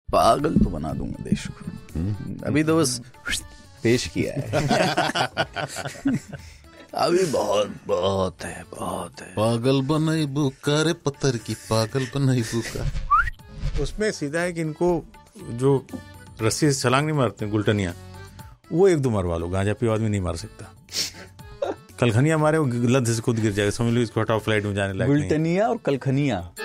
पागल तो बना दूंगा देश को। अभी तो बस पेश किया है। अभी बहुत बहुत है, बहुत है। पागल बनाई बुका रे पत्थर की, पागल बनाई बुका। उसमें सीधा है कि इनको जो रस्सी से छलांग नहीं मारते गुलटनिया, वो एक दो मरवा लो, गांजा पियो आदमी नहीं मार सकता। कलखनिया मारे वो लद से खुद गिर जाएगा, समझ लो इसको हटाओ फ्लाइट में जाने लायक नहीं। गुलटनिया और कलखनिया